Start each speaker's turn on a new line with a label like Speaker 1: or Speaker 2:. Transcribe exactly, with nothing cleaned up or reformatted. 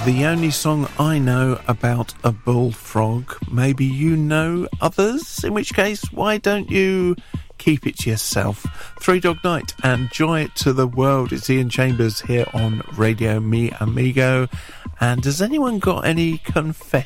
Speaker 1: the only song I know about a bullfrog. Maybe you know others, in which case, why don't you keep it to yourself? Three Dog Night and Joy to the World. It's Ian Chambers here on Radio Me Amigo. And has anyone got any confetti?